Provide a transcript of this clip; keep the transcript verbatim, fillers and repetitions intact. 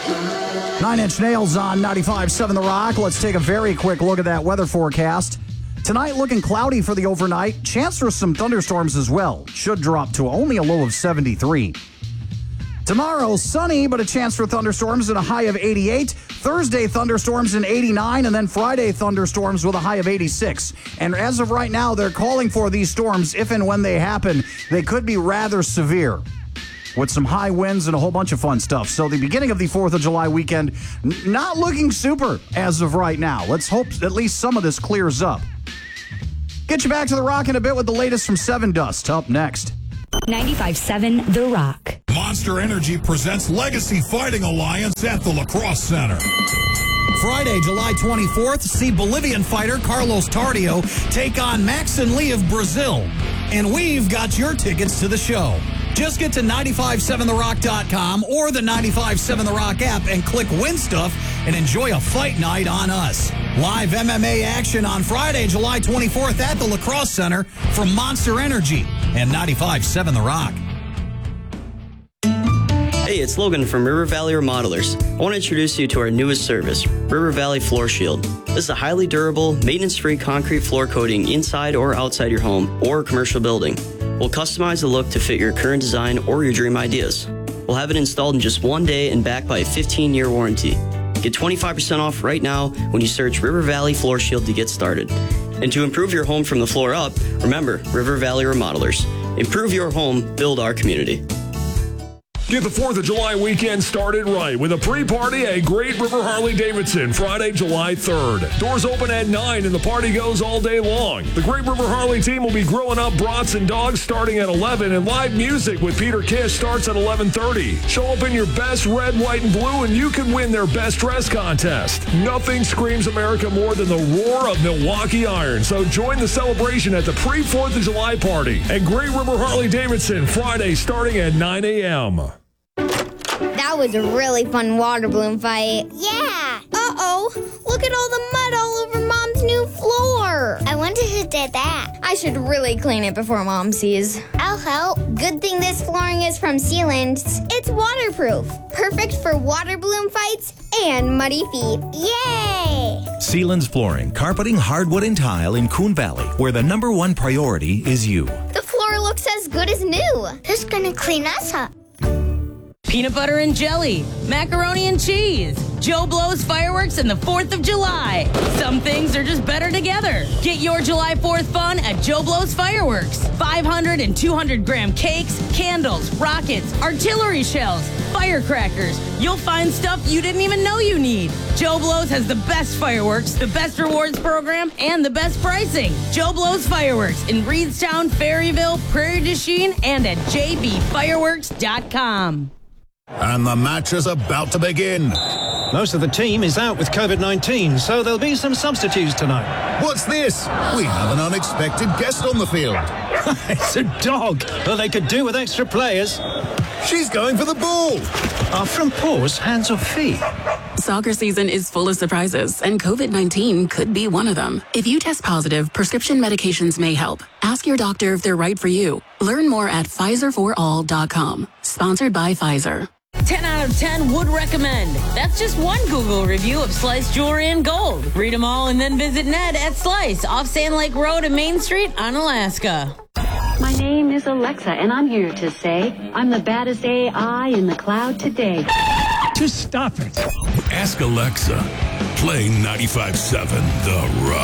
Nine Inch Nails on ninety-five point seven The Rock. Let's take a very quick look at that weather forecast. Tonight looking cloudy for the overnight. Chance for some thunderstorms as well. Should drop to only a low of seventy-three. Tomorrow, sunny, but a chance for thunderstorms at a high of eighty-eight. Thursday, thunderstorms in eighty-nine, and then Friday, thunderstorms with a high of eighty-six. And as of right now, they're calling for these storms, if and when they happen, they could be rather severe, with some high winds and a whole bunch of fun stuff. So the beginning of the fourth of July weekend, n- not looking super as of right now. Let's hope at least some of this clears up. Get you back to The Rock in a bit with the latest from Seven Dust up next. ninety-five point seven The Rock. Monster Energy presents Legacy Fighting Alliance at the Lacrosse Center. Friday, July twenty-fourth, see Bolivian fighter Carlos Tardio take on Max and Lee of Brazil. And we've got your tickets to the show. Just get to nine five seven the rock dot com or the ninety-five seven The Rock app and click Win Stuff and enjoy a fight night on us. Live M M A action on Friday, July twenty-fourth at the Lacrosse Center from Monster Energy and ninety-five point seven The Rock. Hey, it's Logan from River Valley Remodelers. I want to introduce you to our newest service, River Valley Floor Shield. This is a highly durable, maintenance-free concrete floor coating inside or outside your home or commercial building. We'll customize the look to fit your current design or your dream ideas. We'll have it installed in just one day and backed by a fifteen-year warranty. Get twenty-five percent off right now when you search River Valley Floor Shield to get started. And to improve your home from the floor up, remember River Valley Remodelers. Improve your home, build our community. Get the fourth of July weekend started right with a pre-party at Great River Harley-Davidson, Friday, July third. Doors open at nine and the party goes all day long. The Great River Harley team will be grilling up brats and dogs starting at eleven, and live music with Peter Kish starts at eleven thirty. Show up in your best red, white, and blue and you can win their best dress contest. Nothing screams America more than the roar of Milwaukee Iron, so join the celebration at the pre-fourth of July party at Great River Harley-Davidson, Friday starting at nine a.m. That was a really fun water balloon fight. Yeah. Uh-oh. Look at all the mud all over Mom's new floor. I wonder who did that. I should really clean it before Mom sees. I'll help. Good thing this flooring is from Sealands. It's waterproof. Perfect for water balloon fights and muddy feet. Yay! Sealands Flooring, carpeting, hardwood, and tile in Coon Valley, where the number one priority is you. The floor looks as good as new. Who's gonna clean us up? Peanut butter and jelly, macaroni and cheese, Joe Blow's fireworks, and the fourth of July. Some things are just better together. Get your July fourth fun at Joe Blow's Fireworks. five hundred and two hundred gram cakes, candles, rockets, artillery shells, firecrackers. You'll find stuff you didn't even know you need. Joe Blow's has the best fireworks, the best rewards program, and the best pricing. Joe Blow's Fireworks in Reedstown, Ferryville, Prairie du Chien, and at j b fireworks dot com. And the match is about to begin. Most of the team is out with covid nineteen, so there'll be some substitutes tonight. What's this? We have an unexpected guest on the field. It's a dog. Well, they could do with extra players. She's going for the ball. Are front paws hands or feet? Soccer season is full of surprises, and covid nineteen could be one of them. If you test positive, prescription medications may help. Ask your doctor if they're right for you. Learn more at Pfizer for all dot com. Sponsored by Pfizer. ten out of ten would recommend. That's just one Google review of Slice Jewelry and Gold. Read them all and then visit Ned at Slice off Sand Lake Road and Main Street on Alaska. My name is Alexa, and I'm here to say I'm the baddest A I in the cloud today. Just stop it. Ask Alexa. Play ninety-five point seven The Rock.